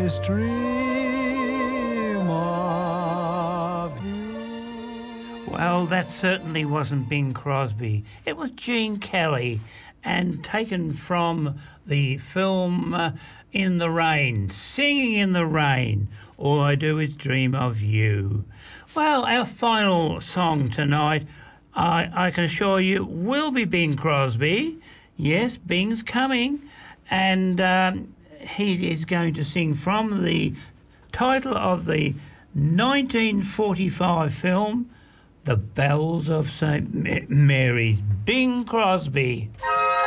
always dream of you. Well, that certainly wasn't Bing Crosby. It was Gene Kelly, and taken from the film In the Rain, Singing in the Rain, All I Do Is Dream of You. Well, our final song tonight, I can assure you, will be Bing Crosby. Yes, Bing's coming, and he is going to sing from the title of the 1945 film, The Bells of St. Mary's. Bing Crosby.